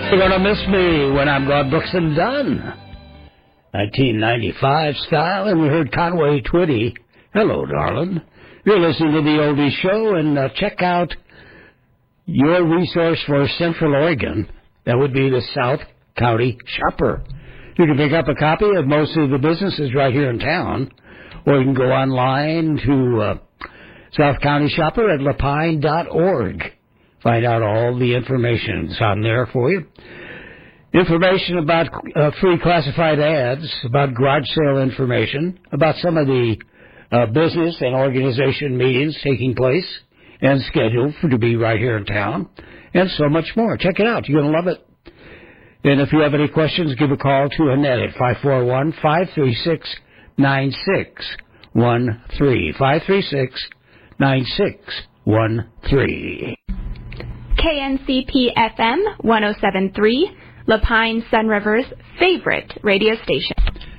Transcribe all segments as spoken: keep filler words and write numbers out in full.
You're gonna miss me when I'm gone, Brooks and Dunn. nineteen ninety-five style, and we heard Conway Twitty. Hello, darling. You're listening to the Oldie Show, and uh, check out your resource for Central Oregon. That would be the South County Shopper. You can pick up a copy of most of the businesses right here in town, or you can go online to uh, South County Shopper at lapine dot org. Find out all the information. It's on there for you. Information about uh, free classified ads, about garage sale information, about some of the uh, business and organization meetings taking place and scheduled for to be right here in town, and so much more. Check it out. You're going to love it. And if you have any questions, give a call to Annette at five four one, five three six, nine six one three. five three six, nine six one three. K N C P F M one oh seven point three, Lapine Sun River's favorite radio station.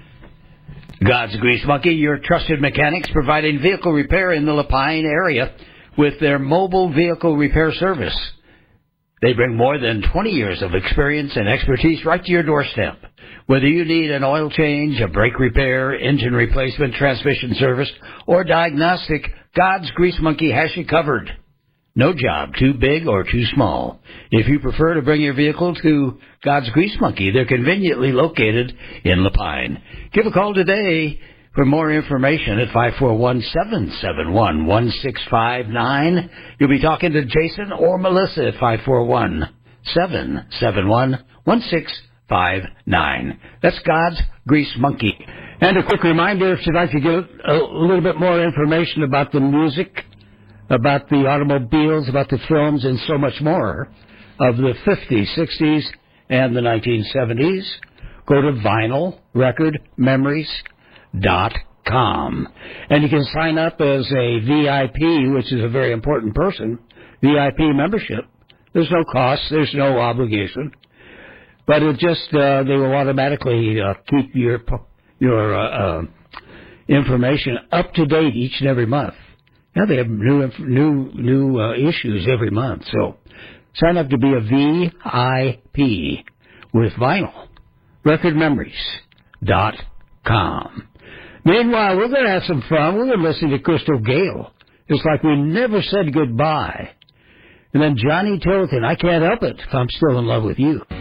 God's Grease Monkey, your trusted mechanics providing vehicle repair in the Lapine area with their mobile vehicle repair service. They bring more than twenty years of experience and expertise right to your doorstep. Whether you need an oil change, a brake repair, engine replacement, transmission service, or diagnostic, God's Grease Monkey has you covered. No job too big or too small. If you prefer to bring your vehicle to God's Grease Monkey, they're conveniently located in Lapine. Give a call today for more information at five four one, seven seven one, one six five nine. You'll be talking to Jason or Melissa at five four one, seven seven one, one six five nine. That's God's Grease Monkey. And a quick reminder, if you'd like to get a little bit more information about the music, about the automobiles, about the films, and so much more of the fifties, sixties, and the nineteen seventies, go to vinyl record memories dot com. And you can sign up as a V I P, which is a very important person, V I P membership. There's no cost, there's no obligation, but it just, uh, they will automatically uh, keep your, your uh, uh, information up to date each and every month. Now they have new new new uh, issues every month, so sign up to be a V I P with vinyl record memories dot com. Meanwhile, we're going to have some fun. We're going to listen to Crystal Gale. It's like we never said goodbye. And then Johnny Tilton, I Can't Help It If I'm Still in Love with You.